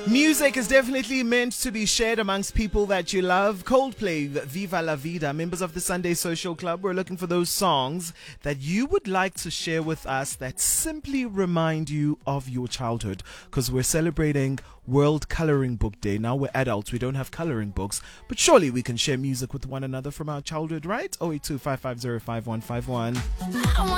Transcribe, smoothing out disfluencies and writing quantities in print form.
Music is definitely meant to be shared amongst people that you love. Coldplay, Viva la Vida, members of the Sunday Social Club, we're looking for those songs that you would like to share with us that simply remind you of your childhood. Because we're celebrating World Coloring Book Day. Now we're adults, we don't have coloring books, but surely we can share music with one another from our childhood, right? 082 550 5151.